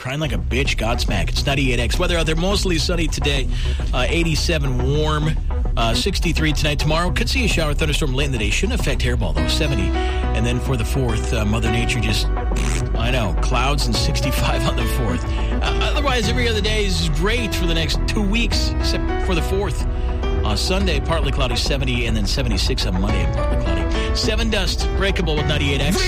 crying like a bitch, Godsmack. It's 98X. Weather out there, mostly sunny today. 87 warm. 63 tonight. Tomorrow, could see a shower thunderstorm late in the day. Shouldn't affect hairball, though. 70. And then for the 4th, Mother Nature just, I know, clouds and 65 on the 4th. Otherwise, every other day is great for the next 2 weeks, except for the 4th. Sunday, partly cloudy, 70, and then 76 on Monday, and partly cloudy. 7 dust, breakable with 98X.